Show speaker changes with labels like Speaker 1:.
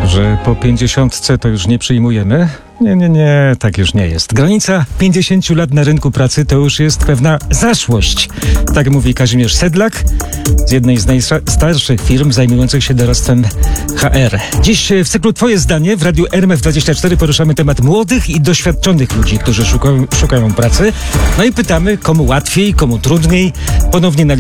Speaker 1: Że po 50 to już nie przyjmujemy? Nie, tak już nie jest. Granica 50 lat na rynku pracy to już jest pewna zaszłość. Tak mówi Kazimierz Sedlak z jednej z najstarszych firm zajmujących się doradztwem HR. Dziś w cyklu Twoje zdanie w Radiu RMF24 poruszamy temat młodych i doświadczonych ludzi, którzy szukają pracy. No i pytamy, komu łatwiej, komu trudniej. Ponownie na